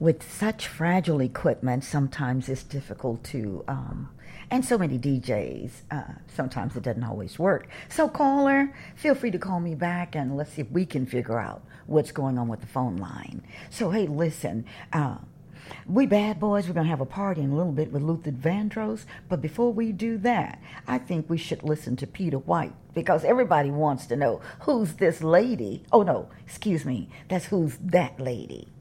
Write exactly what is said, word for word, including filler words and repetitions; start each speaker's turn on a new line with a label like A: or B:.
A: with such fragile equipment, sometimes it's difficult to, um, and so many D Js, uh, sometimes it doesn't always work. So caller, feel free to call me back and let's see if we can figure out what's going on with the phone line. So, hey, listen, uh, we bad boys, we're going to have a party in a little bit with Luther Vandross. But before we do that, I think we should listen to Peter White, because everybody wants to know, who's this lady? Oh, no, excuse me. That's who's that lady.